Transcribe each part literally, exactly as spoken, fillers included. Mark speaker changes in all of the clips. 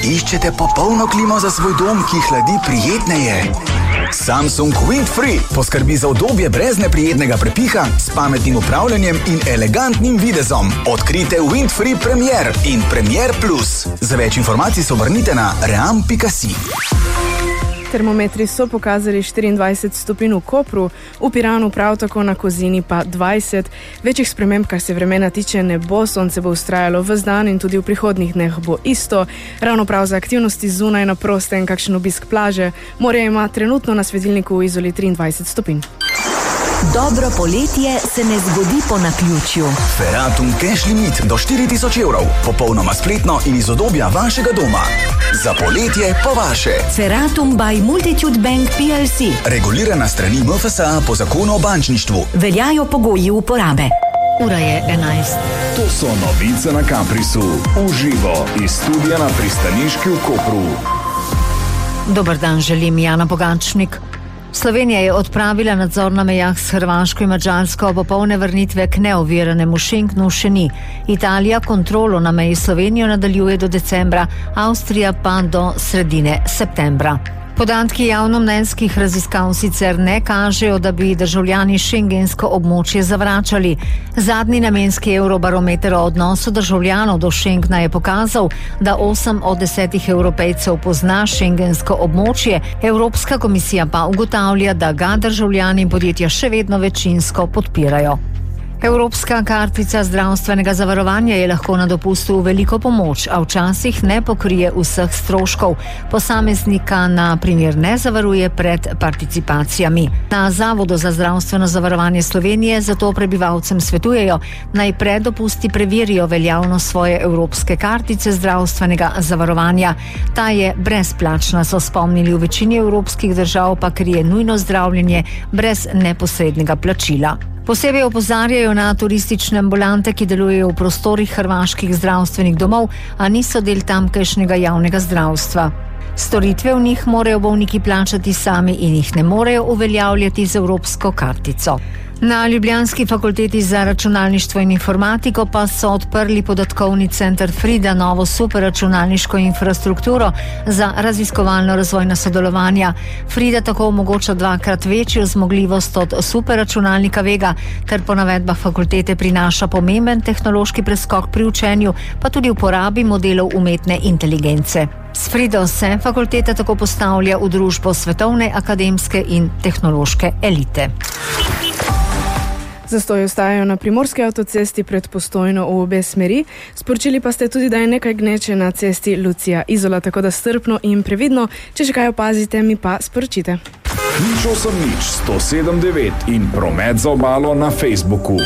Speaker 1: Iščete popolno klimo za svoj dom, ki hladi prijetneje? Samsung Windfree poskrbi za udobje brez neprijetnega prepiha, s pametnim upravljanjem in elegantnim videzom. Odkrite Windfree Premier in Premier Plus. Za več informacij se obrnite na ream pika si.
Speaker 2: Termometri so pokazali štiriindvajset stopinj v Kopru, v Piranu prav tako, na Kozini pa dvajset. Večjih sprememb, kar se vremena tiče, ne bo, sonce bo vztrajalo ves dan in tudi v prihodnjih dneh bo isto. Ravno prav za aktivnosti zunaj na prostem, kakšen obisk plaže. Morje ima trenutno na svetilniku v Izoli triindvajset stopinj.
Speaker 3: Dobro poletje se ne zgodi po naključju.
Speaker 1: Feratum Cash Limit do štiri tisoč evrov, popolnoma spletno in iz udobja vašega doma. Za poletje po vaše.
Speaker 3: Feratum by Multitude Bank P L C.
Speaker 1: Regulirana strani M F S A po zakonu o bančništvu.
Speaker 3: Veljajo pogoji uporabe. Ura je enajst.
Speaker 4: To so novice na Caprisu. Uživo iz studia na pristaniški v Kopru.
Speaker 5: Dober dan, želim Jana Pogačnik. Slovenija je odpravila nadzor na mejah s Hrvaško in Madžarsko, popolne vrnitve k neoviranemu Schengenu še ni. Italija kontrolo na meji s Slovenijo nadaljuje do decembra, Avstrija pa do sredine septembra. Podatki javnomnenjskih raziskav sicer ne kažejo, da bi državljani šengensko območje zavračali. Zadnji namenski eurobarometer o odnosu državljanov do Schengena je pokazal, da osem od desetih Evropejcev pozna šengensko območje, Evropska komisija pa ugotavlja, da ga državljani in podjetja še vedno večinsko podpirajo. Evropska kartica zdravstvenega zavarovanja je lahko na dopustu v veliko pomoč, a včasih ne pokrije vseh stroškov. Posameznika na primer ne zavaruje pred participacijami. Na Zavodu za zdravstveno zavarovanje Slovenije zato prebivalcem svetujejo, naj pred dopusti preverijo veljavnost svoje evropske kartice zdravstvenega zavarovanja. Ta je brezplačna, so spomnili, v večini evropskih držav pa krije nujno zdravljenje brez neposrednega plačila. Posebej opozarjajo na turistične ambulante, ki delujejo v prostorih hrvaških zdravstvenih domov, a niso del tamkajšnjega javnega zdravstva. Storitve v njih morajo bolniki plačati sami in jih ne morejo uveljavljati z evropsko kartico. Na ljubljanski fakulteti za računalništvo in informatiko pa so odprli podatkovni center Frida, novo superračunalniško infrastrukturo za raziskovalno razvojna sodelovanja. Frida tako omogoča dvakrat večjo zmogljivost od superračunalnika Vega, ter po navedbah fakultete prinaša pomemben tehnološki preskok pri učenju, pa tudi uporabi modelov umetne inteligence. S Frido se fakulteta tako postavlja v družbo svetovne akademske in tehnološke elite.
Speaker 2: Zastoji ostajajo na primorski avtocesti pred Postojno v obe smeri. Sporočili pa ste tudi, da je nekaj gneče na cesti Lucija-Izola, tako da strpno in previdno. Če že kaj opazite, mi pa sporočite.
Speaker 4: Nič osem nič sto sedem devet in promet za obalo na Facebooku.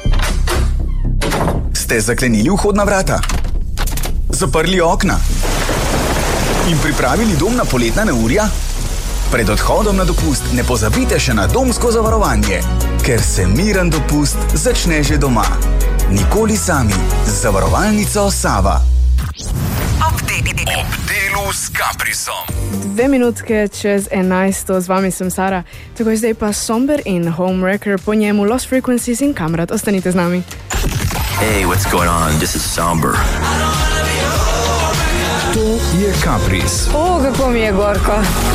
Speaker 1: Ste zaklenili vhodna vrata? Zaprli okna? In pripravili dom na poletna neurja? Pred odhodom na dopust ne pozabite še na domsko zavarovanje, ker se miren dopust začne že doma. Nikoli sami z zavarovalnico Sava.
Speaker 3: Ob
Speaker 4: delu s Caprisom.
Speaker 2: Dve minutke čez enajsto, z vami sem Sara. Tako je zdaj pa Somber in Homewrecker, po njemu Lost Frequencies in Kamrat. Ostanite z nami.
Speaker 6: Hey, what's going on? This is Somber.
Speaker 4: To je Capris.
Speaker 5: O, kako mi je gorko.